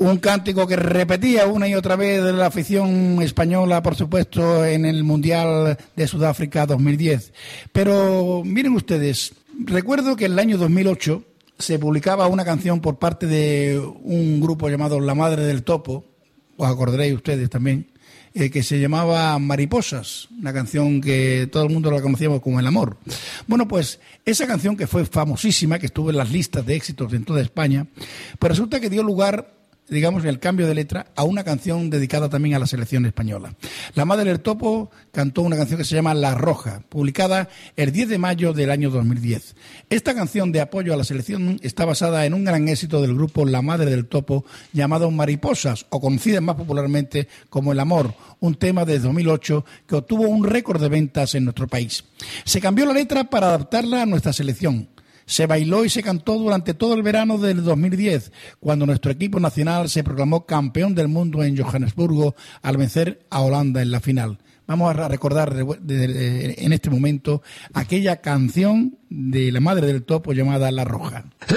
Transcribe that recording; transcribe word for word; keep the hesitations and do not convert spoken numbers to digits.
Un cántico que repetía una y otra vez la afición española, por supuesto, en el Mundial de Sudáfrica dos mil diez. Pero miren ustedes, recuerdo que en el año dos mil ocho se publicaba una canción por parte de un grupo llamado La Madre del Topo, os acordaréis ustedes también, eh, que se llamaba Mariposas, una canción que todo el mundo la conocíamos como El Amor. Bueno, pues esa canción que fue famosísima, que estuvo en las listas de éxitos en toda España, pues resulta que dio lugar, digamos, en el cambio de letra, a una canción dedicada también a la selección española. La Madre del Topo cantó una canción que se llama La Roja, publicada el diez de mayo del año dos mil diez. Esta canción de apoyo a la selección está basada en un gran éxito del grupo La Madre del Topo, llamado Mariposas, o conocida más popularmente como El Amor, un tema de dos mil ocho que obtuvo un récord de ventas en nuestro país. Se cambió la letra para adaptarla a nuestra selección. Se bailó y se cantó durante todo el verano del dos mil diez, cuando nuestro equipo nacional se proclamó campeón del mundo en Johannesburgo al vencer a Holanda en la final. Vamos a recordar en este momento aquella canción de La Madre del Topo llamada La Roja.